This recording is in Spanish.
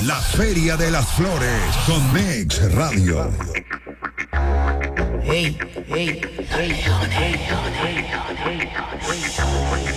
La Feria de las Flores con Mex Radio. Hey, hey, hey, hey, hey, hey, hey, hey.